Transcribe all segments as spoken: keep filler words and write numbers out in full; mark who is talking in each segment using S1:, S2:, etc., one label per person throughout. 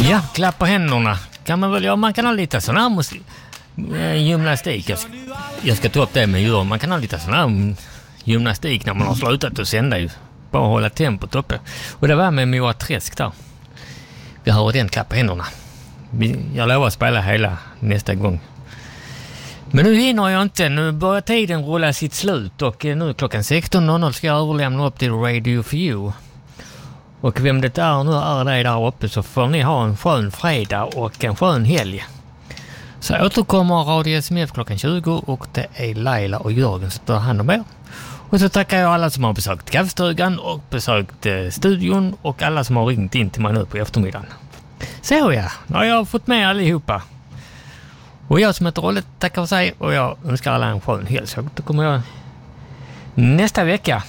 S1: Ja, klappa händerna. Kan man väl göra. Man kan ha lite sån här musik. Gymnastik. Jag ska, jag ska ta upp det med djur. Man kan ha lite sån här gymnastik när man har slutat att sända. Ju. Bara hålla tempot uppe. Och det var med Moa Träsk där. Vi har den klappa händerna. Jag lovar att spela hela nästa gång. Men nu hinner jag inte. Nu börjar tiden rulla sitt slut. Och nu klockan sexton noll noll ska jag överlämna upp till Radio for You. Och vem det är nu är det där uppe, så får ni ha en skön fredag och en skön helg. Så återkommer Radio S M F klockan tjugo och det är Laila och Jörgen som tar hand om er. Och så tackar jag alla som har besökt kaffestugan och besökt eh, studion och alla som har ringt in till mig nu på eftermiddagen. Så ja, nu har jag fått med allihopa. Och jag som heter Rolle tackar för sig och jag önskar alla en skön helg. Så då kommer jag nästa vecka.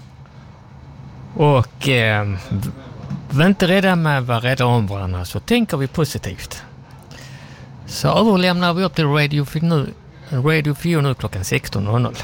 S1: Och eh, var inte rädda med att vara rädda om varandra, så tänker vi positivt. Så överlämnar vi upp till Radio för nu, Radio för nu klockan sexton noll noll.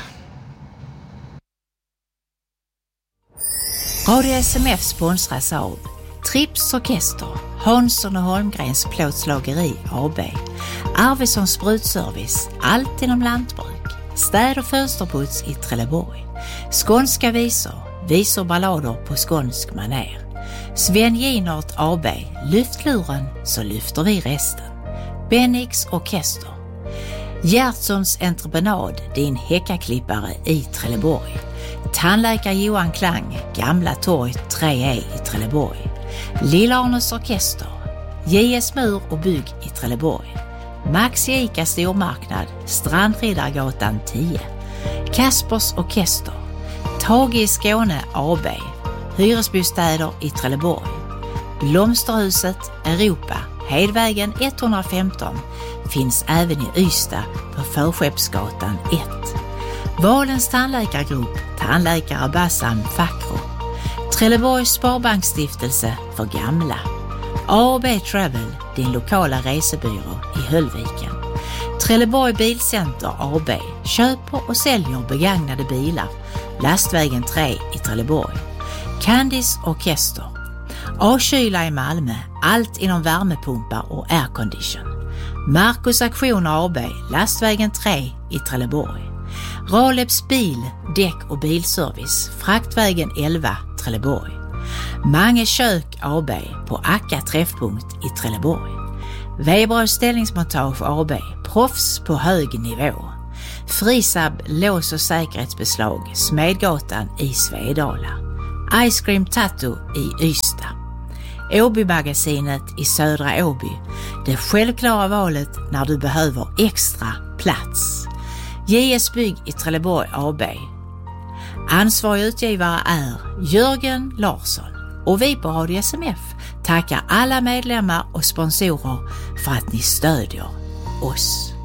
S2: Radio S M F sponsras av Trips Orkester, Hansson och Holmgrens plåtslageri A B, Arvidsson Sprutservice, allt inom lantbruk, städ och fönsterputs i Trelleborg, skånska visor, visor ballader på skånsk maner. Sven Ginert A B, lyft luren så lyfter vi resten. Bennix Orkester. Gertsons entreprenad, din häckaklippare i Trelleborg. Tandläkare Johan Klang, Gamla Torg tre E i Trelleborg. Lillarnes Orkester. J S Mur och bygg i Trelleborg. Max Ica stormarknad, Strandriddargatan tio. Kaspers Orkester. Tage i Skåne A B, hyresbostäder i Trelleborg. Blomsterhuset Europa, Hedvägen etthundrafemton, finns även i Ystad på Förskeppsgatan ett. Valens tandläkargrupp, tandläkare Bassam Fakro. Trelleborgs Sparbanksstiftelse för gamla. A och B Travel, din lokala resebyrå i Höllviken. Trelleborg Bilcenter A B, köper och säljer begagnade bilar. Lastvägen tre i Trelleborg. Candice Orkester. A-kyla i Malmö, allt inom värmepumpar och aircondition. Marcus Aktioner A B, Lastvägen tre i Trelleborg. Raleps bil, däck och bilservice, Fraktvägen elva, Trelleborg. Mange kök A B på Akka träffpunkt i Trelleborg. Weber ställningsmontage A B, proffs på hög nivå. Frisab lås- och säkerhetsbeslag, Smedgatan i Svedala. Ice Cream Tattoo i Ystad. Åby-magasinet i Södra Åby, det självklara valet när du behöver extra plats. J S Bygg i Trelleborg A B. Ansvarig utgivare är Jörgen Larsson. Och vi på Radio S M F tackar alla medlemmar och sponsorer för att ni stödjer oss.